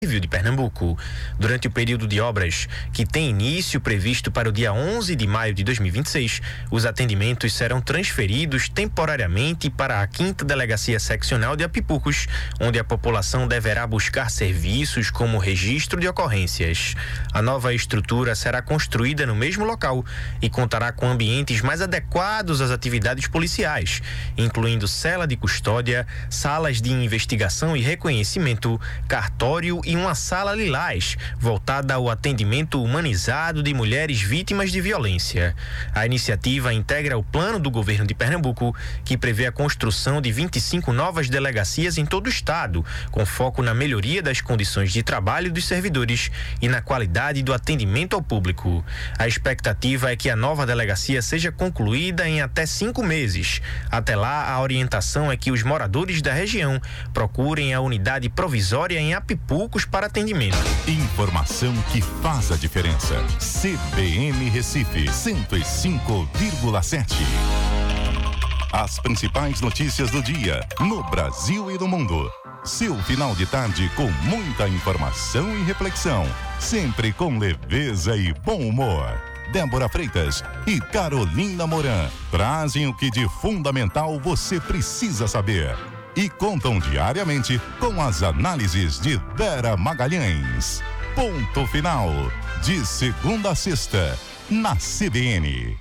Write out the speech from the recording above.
Civil de Pernambuco. Durante o período de obras, que tem início previsto para o dia 11 de maio de 2026, os atendimentos serão transferidos temporariamente para a 5ª Delegacia Seccional de Apipucos, onde a população deverá buscar serviços como registro de ocorrências. A nova estrutura será construída no mesmo local e contará com ambientes mais adequados às atividades policiais, incluindo cela de custódia, salas de investigação e reconhecimento, cartório e uma sala lilás, voltada ao atendimento humanizado de mulheres vítimas de violência. A iniciativa integra o plano do governo de Pernambuco, que prevê a construção de 25 novas delegacias em todo o estado, com foco na melhoria das condições de trabalho dos servidores e na qualidade do atendimento ao público. A expectativa é que a nova delegacia seja concluída em até 5 meses. Até lá, a orientação é que os moradores da região procurem a unidade provisória em Apipucos para atendimento. Informação que faz a diferença. CBN Recife 105,7. As principais notícias do dia, no Brasil e no mundo. Seu final de tarde com muita informação e reflexão. Sempre com leveza e bom humor. Débora Freitas e Carolina Moran trazem o que de fundamental você precisa saber. E contam diariamente com as análises de Vera Magalhães. Ponto final, de segunda a sexta, na CBN.